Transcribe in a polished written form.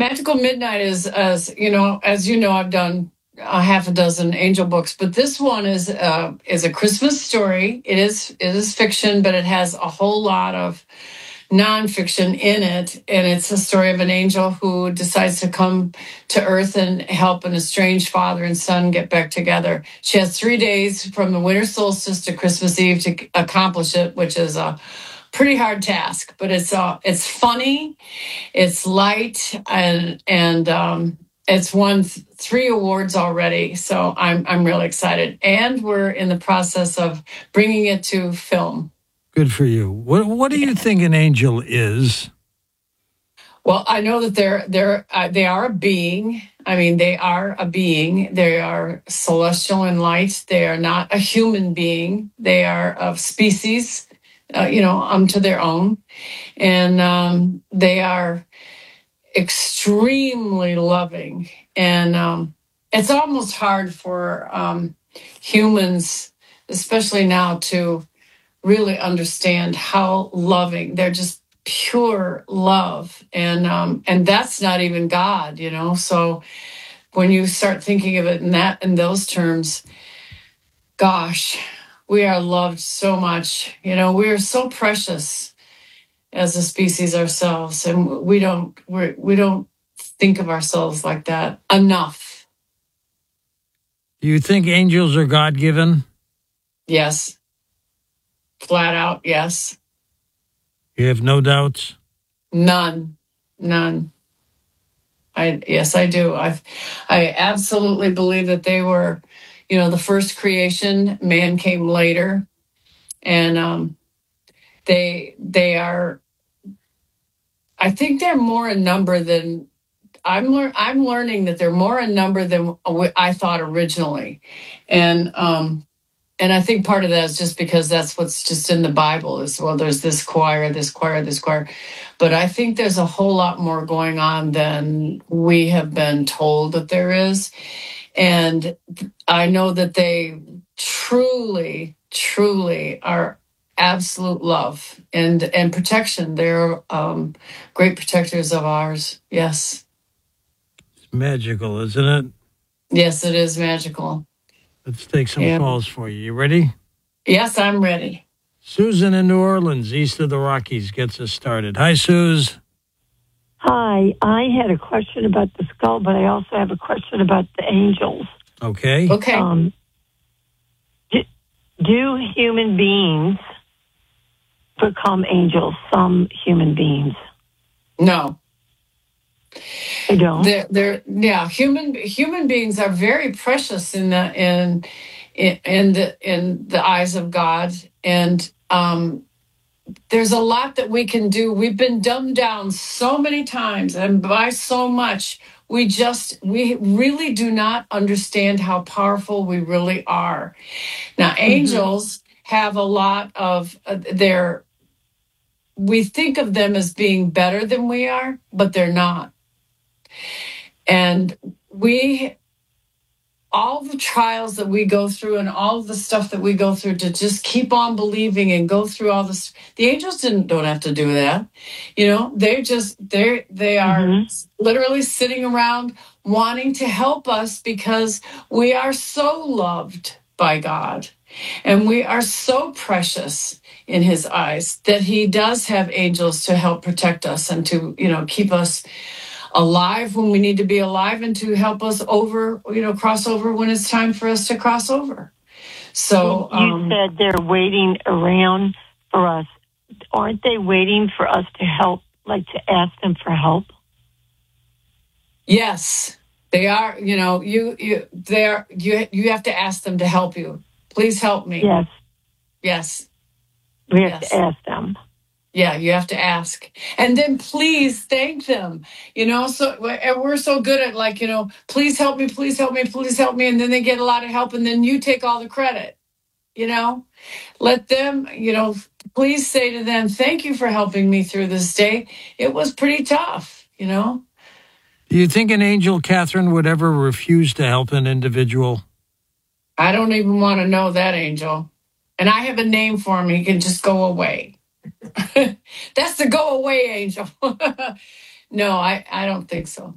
Magical Midnight is, as you know, I've done a half a dozen angel books, but this one is a Christmas story. It is fiction, but it has a whole lot of nonfiction in it, and it's a story of an angel who decides to come to Earth and help an estranged father and son get back together. She has 3 days from the winter solstice to Christmas Eve to accomplish it, which is a pretty hard task. But it's funny, it's light, and it's won 3 awards already. So I'm really excited, and we're in the process of bringing it to film. Good for you. What do you think an angel is? Well, I know that they are a being. I mean, they are a being. They are celestial in light. They are not a human being. They are of species, unto their own, and they are extremely loving. And it's almost hard for humans, especially now, to really understand how loving. They're just pure love, and that's not even God, So when you start thinking of it in those terms, gosh, we are loved so much. We are so precious as a species ourselves, and we don't think of ourselves like that enough. Do you think angels are God-given? Yes. Flat out, yes. You have no doubts? None. Yes, I do. I absolutely believe that they were, the first creation. Man came later, and they are. I think they're more in number than I'm learning that they're more in number than I thought originally, and I think part of that is just because that's what's just in the Bible is, well, there's this choir, this choir, this choir. But I think there's a whole lot more going on than we have been told that there is. And I know that they truly, truly are absolute love and protection. They're great protectors of ours. Yes. It's magical, isn't it? Yes, it is magical. Let's take some calls for you. You ready? Yes, I'm ready. Susan in New Orleans, east of the Rockies, gets us started. Hi, Suze. Hi. I had a question about the skull, but I also have a question about the angels. Okay. Do human beings become angels? Some human beings? No. They don't. Human beings are very precious in the eyes of God, and there's a lot that we can do. We've been dumbed down so many times, and by so much, we really do not understand how powerful we really are. Now, angels have a lot of we think of them as being better than we are, but they're not. And all the trials that we go through and all of the stuff that we go through to just keep on believing and go through all this. The angels don't have to do that. They are literally sitting around wanting to help us because we are so loved by God and we are so precious in his eyes that he does have angels to help protect us and to, keep us alive when we need to be alive and to help us cross over when it's time for us to cross over. So you said they're waiting around for us. Aren't they waiting for us to help, like to ask them for help? Yes, they are. You have to ask them to help you. Please help me. Yes. We have to ask them. Yeah, you have to ask. And then please thank them. So we're so good at please help me, please help me, please help me. And then they get a lot of help and then you take all the credit. Let them, please say to them, thank you for helping me through this day. It was pretty tough, Do you think an angel, Catherine, would ever refuse to help an individual? I don't even want to know that angel. And I have a name for him. He can just go away. That's the go away angel. No, I don't think so.